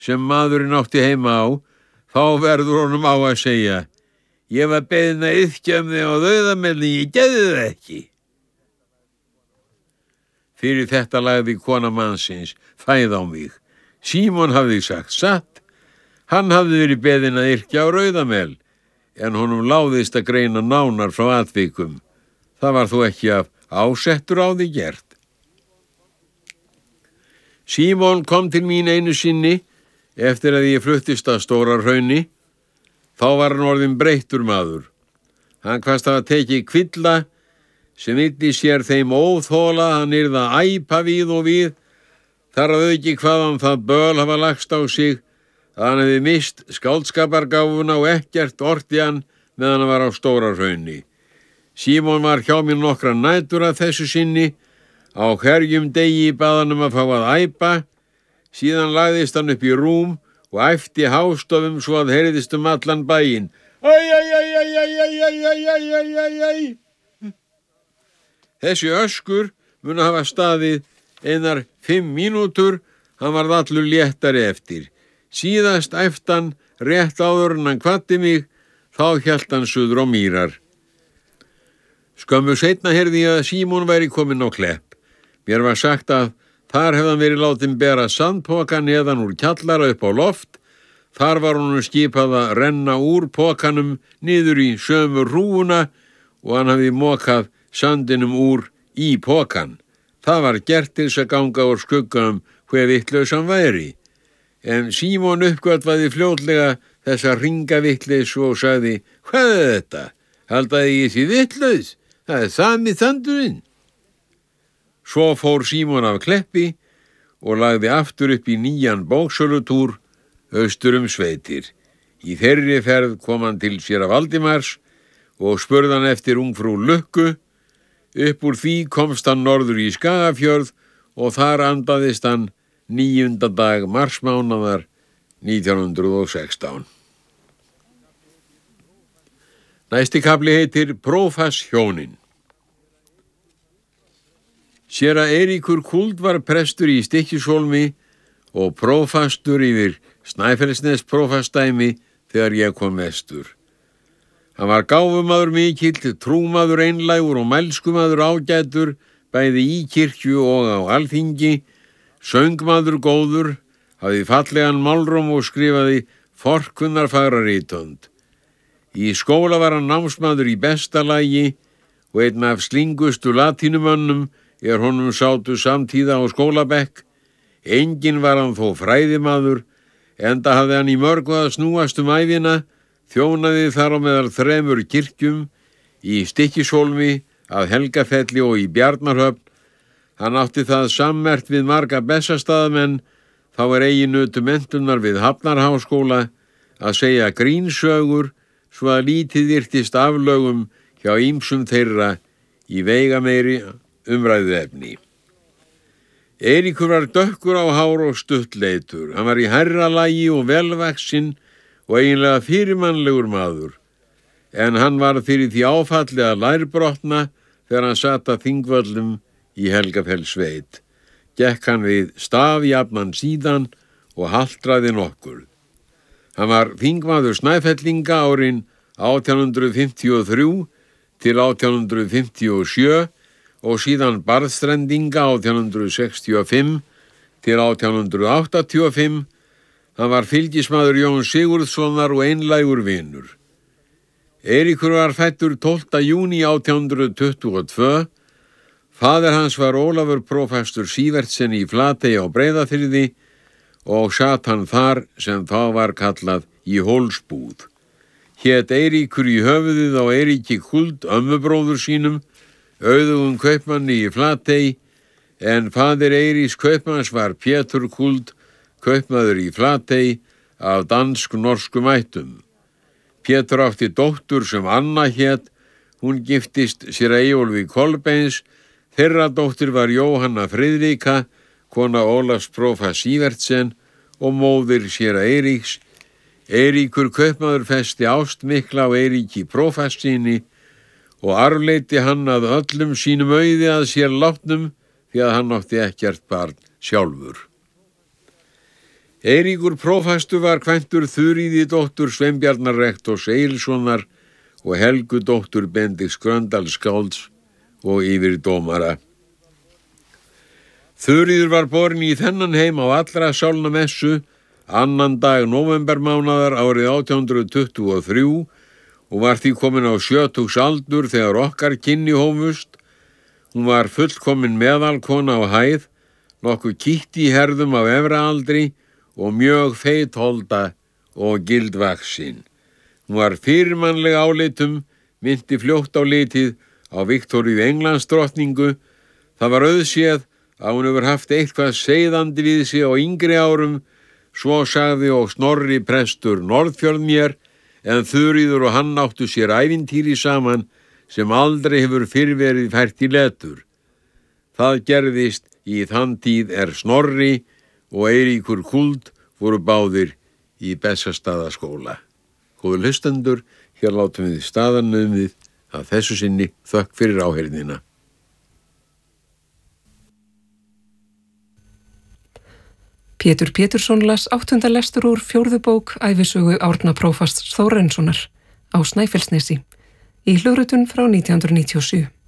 sem maðurinn átti heima á, þá verður honum á að segja: ég var beðinn að iðkja þig á dauðamelli, ég gerði það ekki. Fyrir þetta lagði kona mannsins fæð á mig. Símon hafði sagt satt, hann hafði verið beðinn að yrkja á rauðamel, en honum láðist að greina nánar frá atvikum. Það var þó ekki af ásettur á því gert. Símon kom til mín einu sinni eftir að ég fluttist að Stórahrauni. Þá var hann orðinn breyttur maður. Hann kvaðst hafa tekið kvilla sem ylli sér þeim óþola hann yrði að æpa við og við, þar að auki hvaðan það böl hafa lagst á sig að hann hefði mist skáldskapargáfuna og ekkert orti hann meðan hann var á Stórahrauni. Símon var hjá mér nokkra nætur að þessu sinni. Á hverjum degi bað hann að fá að æpa, síðan lagðist hann upp í rúm og æpti hástöfum svo að heyrðist allan bæinn: æ, æ, æ, æ, æ, æ, æ, æ, æ, æ, æ, æ. Þessi öskur mun hafa staðið einar 5 mínútur, hann varð allur léttari eftir. Síðast æpti hann rétt áður en hann kvaddi mig, þá hélt hann suður á Mýrar. Skömmu seinna heyrði ég að Símon væri kominn á Klepp. Mér var sagt að þar hefði hann verið látinn bera sandpoka neðan úr kjallara upp á loft. Þar var honum skipað að renna úr pokanum niður í sömu hrúguna og hann hafði mokað sandinum úr í pokan. Það var gert til þess að ganga úr skugganum hve vitlaus hann væri. En Símon uppgötvaði fljótlega þessa hringavitleysu og sagði: hvað er þetta? Haldaði ég því vitlaus? Það er sami sandurinn. Svo fór Símon af Kleppi og lagði aftur upp í nýjan bóksölutúr austur sveitir. Í þeirri ferð kom hann til séra Valdimars og spurði hann eftir ungfrú Lukku. Upp úr því komst hann norður í Skagafjörð og þar andaðist hann 9. dag marsmánaðar 1916. Næsti kafli heitir Prófasshjónin. Séra Eiríkur Kúld var prestur í Stykkishólmi og prófastur yfir Snæfellsnes prófastdæmi þegar ég kom vestur. Hann var gáfumaður mikill, trúmaður einlægur og mælskumaður ágætur, bæði í kirkju og á alþingi, söngmaður góður, hafði fallegan málróm og skrifaði forkunnarfagra ritönd. Í skóla var hann námsmaður í besta lagi og einn af slingustu latínumönnum honum sátu samtíða á skólabekk. Enginn var hann þó fræðimaður, enda hafði hann í mörgu að snúast ævina, þjónaði þar á meðal 3 kirkjum, í Stykkishólmi, að Helgafelli og í Bjarnarhöfn. Hann átti það sammerkt við marga Bessastaðamenn, þá eigi nutu menntunar við Hafnarháskóla að segja grínsögur, svo að lítið virtist aflögum hjá ýmsum þeirra í veigameiri umræðuefni. Eiríkur var dökkur á hár og stuttleitur. Hann var í hærra lagi og velvaxinn og eiginlega fyrirmannlegur maður, en hann var fyrir því áfalli að lærbrotna þegar hann sat að Þingvöllum í Helgafellssveit. Gekk hann við stafjafnan síðan og haltraði nokkur. Hann var þingmaður Snæfellinga árin 1853 til 1857 og síðan barðstrendinga 1865 til 1885. Hann var fylgismaður Jón Sigurðssonar og einlægur vinur. Eiríkur var fæddur 12. júní 1822. Faðir hans var Ólafur prófastur Sívertsen í Flatey á Breiðafirði og sat hann þar sem þá var kallað í Hólsbúð. Hét Eiríkur í höfuðið á Eiríki Kúld, ömmubróður sínum, auðugum kaupmanni í Flatey, en faðir Eiríks kaupmanns var Pétur Kúld, kaupmaður í Flatey af dansk-norskum ættum. Pétur átti dóttur sem Anna hét, hún giftist sér Eyjólfi Kolbeins, þeirra dóttir var Jóhanna Friðrika, kona Ólafs prófasts Sívertsen og móðir séra Eiríks. Eiríkur kaupmaður festi ást mikla á Eiríki prófastssyni og arfleiddi hann að öllum sínum auði að sér látnum því að hann átti ekkert barn sjálfur. Eiríkur prófastur var kvæntur Þuríði dóttur Sveinbjarnar rektors Egilssonar og Helgu dóttur Benedikts Gröndals skálds og yfirdómara. Þuríður var borin í þennan heim á allra sálna messu annan dag nóvembermánaðar árið 1823 og var því komin á 70 aldur þegar okkar kynni hófust. Hún var fullkomin meðalkona á hæð, nokkuð kýtt í herðum af efra aldri og mjög feitholda og gildvaksin. Hún var fyrirmannleg álitum, minnti fljótt á litið á Viktoríu Englandsdrottningu. Það var auðséð að hún hefur haft eitthvað seiðandi við sig á yngri árum, svo sagði og Snorri prestur Norðfjörð mér, en Þuríður og hann áttu sér ævintýri saman sem aldrei hefur fyrr verið fært í letur. Það gerðist í þann tíð Snorri og Eiríkur Kúld voru báðir í Bessastaðaskóla. Góður hlustendur, hér látum við staðarnumið að þessu sinni þökk fyrir áheyrnina. Pétur Pétursson las 8. lestur úr 4. bók ævisögu Árna prófasts Þórarinssonar á Snæfellsnesi í hljóðritun frá 1997.